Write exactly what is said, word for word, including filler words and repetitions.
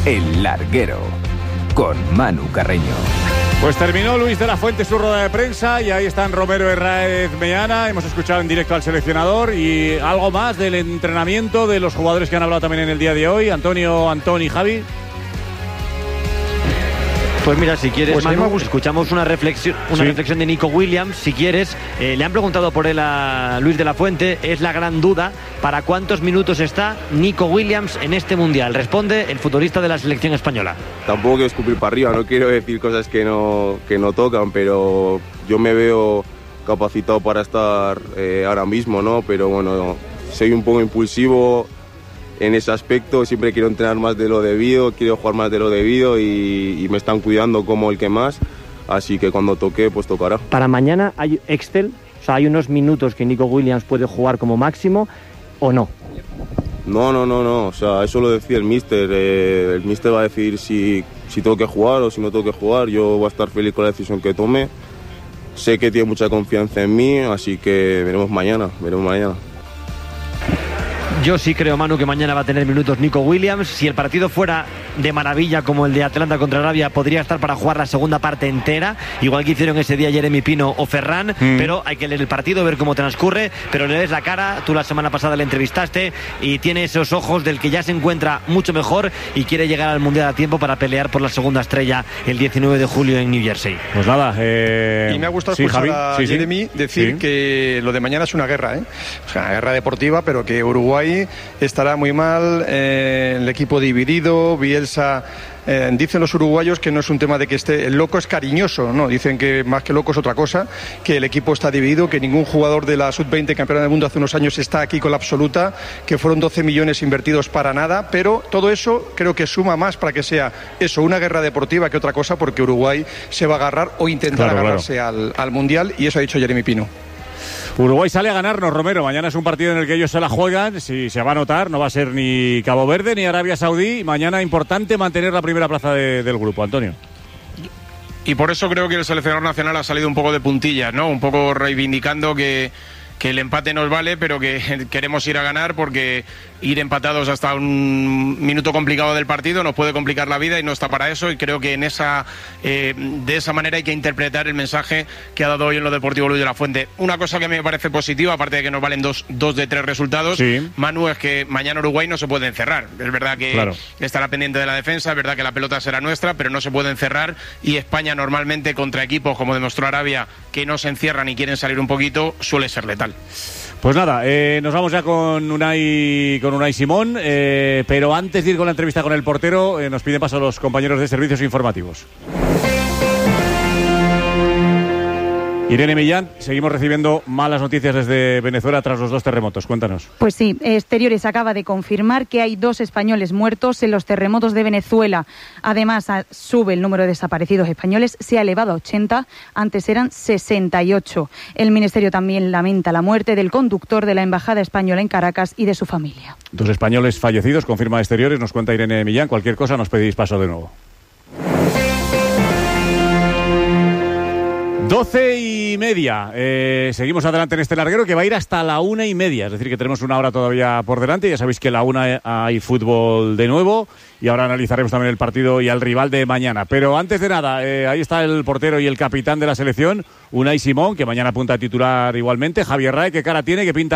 El Larguero, con Manu Carreño. Pues terminó Luis de la Fuente su rueda de prensa y ahí están Romero Herráez Meana. Hemos escuchado en directo al seleccionador y algo más del entrenamiento de los jugadores que han hablado también en el día de hoy. Antonio, Antón y Javi. Pues mira, si quieres, pues Manu, escuchamos una reflexión una sí. reflexión de Nico Williams, si quieres. Eh, le han preguntado por él a Luis de la Fuente, es la gran duda, ¿para cuántos minutos está Nico Williams en este Mundial? Responde el futbolista de la selección española. Tampoco quiero escupir para arriba, no quiero decir cosas que no, que no tocan, pero yo me veo capacitado para estar eh, ahora mismo, ¿no? Pero bueno, soy un poco impulsivo en ese aspecto, siempre quiero entrenar más de lo debido, quiero jugar más de lo debido y, y me están cuidando como el que más, así que cuando toque, pues tocará. Para mañana hay Excel, o sea, hay unos minutos que Nico Williams puede jugar como máximo, ¿o no? No, no, no, no, o sea, eso lo decía el míster, eh, el míster va a decidir si, si tengo que jugar o si no tengo que jugar, yo voy a estar feliz con la decisión que tome, sé que tiene mucha confianza en mí, así que veremos mañana, veremos mañana. Yo sí creo, Manu, que mañana va a tener minutos Nico Williams. Si el partido fuera de maravilla como el de Atlanta contra Arabia, podría estar para jugar la segunda parte entera, igual que hicieron ese día Jeremy Pino o Ferran, mm. pero hay que leer el partido, ver cómo transcurre, pero le ves la cara, tú la semana pasada le entrevistaste y tiene esos ojos del que ya se encuentra mucho mejor y quiere llegar al Mundial a tiempo para pelear por la segunda estrella el diecinueve de julio en New Jersey. Pues nada, eh... y me ha gustado sí, escuchar Javi, a sí, Jeremy sí. decir sí. que lo de mañana es una guerra, ¿eh? O sea, una guerra deportiva, pero que Uruguay estará muy mal, eh, el equipo dividido, Bielsa, eh, dicen los uruguayos que no es un tema de que esté, el loco es cariñoso, no, dicen que más que loco es otra cosa, que el equipo está dividido, que ningún jugador de la sub veinte campeona del mundo hace unos años está aquí con la absoluta, que fueron doce millones invertidos para nada, pero todo eso creo que suma más para que sea eso, una guerra deportiva que otra cosa, porque Uruguay se va a agarrar o intentar claro, agarrarse claro. Al, al Mundial, y eso ha dicho Jeremy Pino. Uruguay sale a ganarnos, Romero. Mañana es un partido en el que ellos se la juegan. Si se va a notar, no va a ser ni Cabo Verde ni Arabia Saudí. Mañana importante mantener la primera plaza de, del grupo, Antonio. Y por eso creo que el seleccionador nacional ha salido un poco de puntillas, ¿no? Un poco reivindicando que, que el empate nos vale, pero que queremos ir a ganar, porque ir empatados hasta un minuto complicado del partido nos puede complicar la vida y no está para eso, y creo que en esa eh, de esa manera hay que interpretar el mensaje que ha dado hoy en lo deportivo Luis de la Fuente. Una cosa que me parece positiva, aparte de que nos valen dos, dos de tres resultados, sí. Manu, es que mañana Uruguay no se puede encerrar. Es verdad que claro. estará pendiente de la defensa, es verdad que la pelota será nuestra, pero no se puede encerrar, y España normalmente contra equipos como demostró Arabia, que no se encierran y quieren salir un poquito, suele ser letal. Pues nada, eh, nos vamos ya con Unai, con Unai Simón, eh, pero antes de ir con la entrevista con el portero, eh, nos piden paso los compañeros de servicios informativos. Irene Millán, seguimos recibiendo malas noticias desde Venezuela tras los dos terremotos. Cuéntanos. Pues sí, Exteriores acaba de confirmar que hay dos españoles muertos en los terremotos de Venezuela. Además, sube el número de desaparecidos españoles, se ha elevado a ochenta, antes eran sesenta y ocho. El Ministerio también lamenta la muerte del conductor de la Embajada Española en Caracas y de su familia. Dos españoles fallecidos, confirma Exteriores, nos cuenta Irene Millán. Cualquier cosa nos pedís paso de nuevo. Doce y media. Eh, seguimos adelante en este larguero que va a ir hasta la una y media. Es decir, que tenemos una hora todavía por delante. Ya sabéis que a la una hay fútbol de nuevo. Y ahora analizaremos también el partido y al rival de mañana. Pero antes de nada, eh, ahí está el portero y el capitán de la selección, Unai Simón, que mañana apunta a titular igualmente. Javier Rae, ¿qué cara tiene? ¿Qué pinta?